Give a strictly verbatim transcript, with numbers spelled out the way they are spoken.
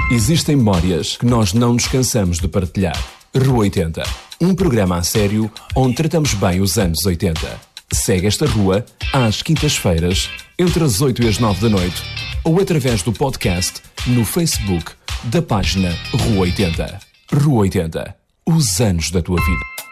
Existem memórias que nós não nos cansamos de partilhar. Rua oitenta, um programa a sério onde tratamos bem os anos oitenta. Segue esta rua às quintas-feiras, entre as oito e as nove da noite, ou através do podcast no Facebook da página Rua oitenta. Rua oitenta, os anos da tua vida.